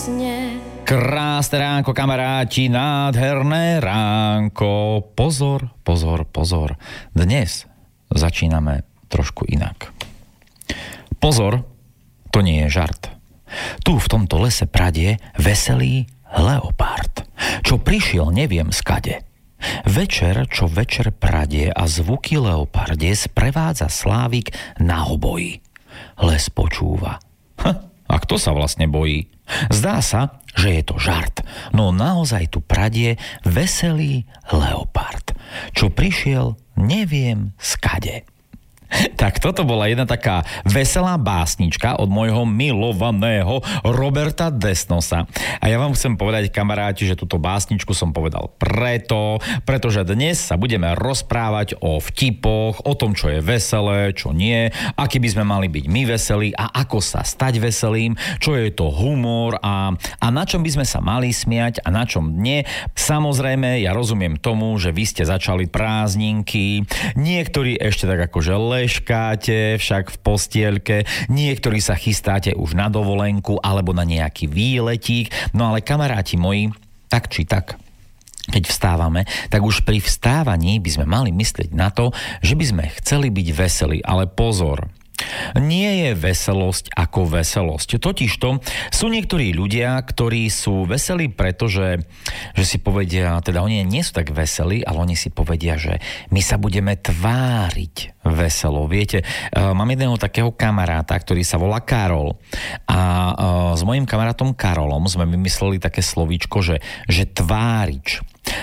sne. Krásne ránko, kamaráti, nádherné ránko. Pozor, pozor, pozor. Dnes začíname trošku inak. Pozor, to nie je žart. Tu v tomto lese pradie veselý leopard, čo prišiel neviem skade. Večer, čo večer pradie a zvuky leopardie sprevádza Slávik na hoboji. Les počúva. A kto sa vlastne bojí? Zdá sa, že je to žart, no naozaj tu pradie veselý leopard, čo prišiel neviem skade. Tak toto bola jedna taká veselá básnička od môjho milovaného Roberta Desnosa. A ja vám chcem povedať, kamaráti, že túto básničku som povedal pretože dnes sa budeme rozprávať o vtipoch, o tom, čo je veselé, čo nie, aký by sme mali byť my veselí a ako sa stať veselým, čo je to humor a na čom by sme sa mali smiať a na čom nie. Samozrejme, ja rozumiem tomu, že vy ste začali prázdninky, niektorí ešte tak akože leškáte však v postielke, niektorí sa chystáte už na dovolenku alebo na nejaký výletík, no ale kamaráti moji, tak či tak, keď vstávame, tak už pri vstávaní by sme mali myslieť na to, že by sme chceli byť veselí, ale pozor, nie je veselosť ako veselosť. Totižto sú niektorí ľudia, ktorí sú veselí, pretože že si povedia, teda oni nie sú tak veselí, ale oni si povedia, že my sa budeme tváriť veselo. Viete, mám jedného takého kamaráta, ktorý sa volá Karol a s mojím kamarátom Karolom sme vymysleli také slovíčko, že tvárič.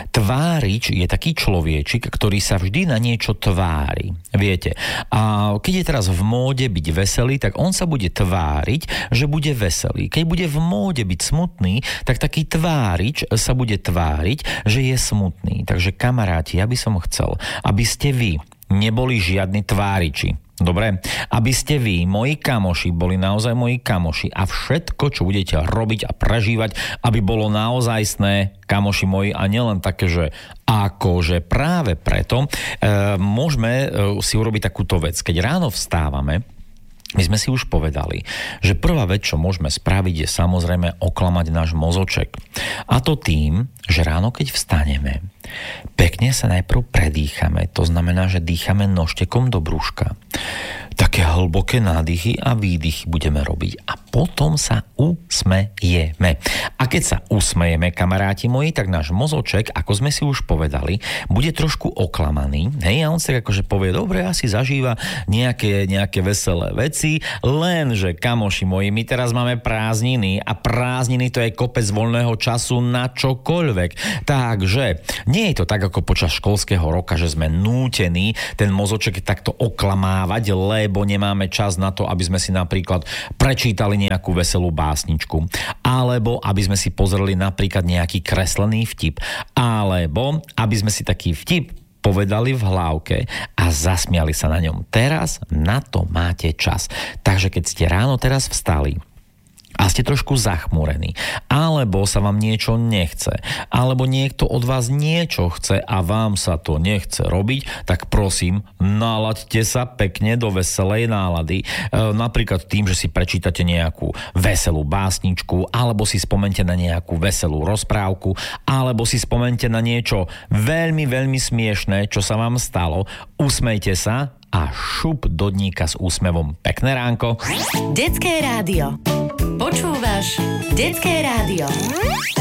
Tvárič je taký človečik, ktorý sa vždy na niečo tvári. Viete, a keď je teraz v móde byť veselý, tak on sa bude tváriť, že bude veselý. Keď bude v móde byť smutný, tak taký tvárič sa bude tváriť, že je smutný. Takže kamaráti, ja by som chcel, aby ste vy neboli žiadni tváriči. Dobre? Aby ste vy, moji kamoši, boli naozaj moji kamoši a všetko, čo budete robiť a prežívať, aby bolo naozajstné, kamoši moji, a nielen také, že akože práve preto môžeme si urobiť takúto vec. Keď ráno vstávame, my sme si už povedali, že prvá vec, čo môžeme spraviť, je samozrejme oklamať náš mozoček. A to tým, že ráno, keď vstaneme, pekne sa najprv predýchame. To znamená, že dýchame nožtekom do brúška. Také hlboké nádychy a výdychy budeme robiť. A potom sa usmejeme. A keď sa usmejeme, kamaráti moji, tak náš mozoček, ako sme si už povedali, bude trošku oklamaný. Hej, a on sa akože povie, dobre, asi zažíva nejaké veselé veci, lenže, kamoši moji, my teraz máme prázdniny a prázdniny to je kopec voľného času na čokoľvek. Takže nie je to tak, ako počas školského roka, že sme nútení ten mozoček takto oklamávať, lebo nemáme čas na to, aby sme si napríklad prečítali nejakú veselú básničku, alebo aby sme si pozreli napríklad nejaký kreslený vtip, alebo aby sme si taký vtip povedali v hlavke a zasmiali sa na ňom. Teraz na to máte čas. Takže keď ste ráno teraz vstali a ste trošku zachmúrení, alebo sa vám niečo nechce, alebo niekto od vás niečo chce a vám sa to nechce robiť, tak prosím, nalaďte sa pekne do veselej nálady. Napríklad tým, že si prečítate nejakú veselú básničku, alebo si spomente na nejakú veselú rozprávku, alebo si spomente na niečo veľmi, veľmi smiešné, čo sa vám stalo. Usmejte sa a šup do dníka s úsmevom. Pekné ránko. Detské rádio. Počúvaš Detské rádio.